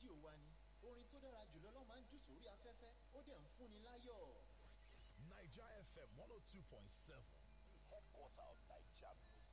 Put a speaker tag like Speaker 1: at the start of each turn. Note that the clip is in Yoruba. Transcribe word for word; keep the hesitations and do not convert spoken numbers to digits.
Speaker 1: rédíò wa ni orin tó dára jùlọ ló máa ń jù sórí afẹ́fẹ́ ó dẹ̀ ń fúnni láyọ̀.
Speaker 2: Naija F M one oh two point seven, the headquarter of Naija music.